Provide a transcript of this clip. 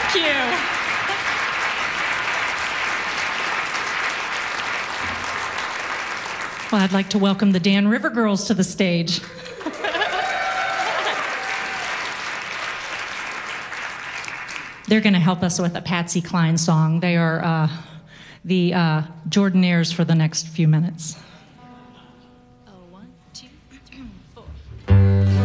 you. Well, I'd like to welcome the Dan River Girls to the stage. They're going to help us with a Patsy Cline song. They are the Jordanaires for the next few minutes.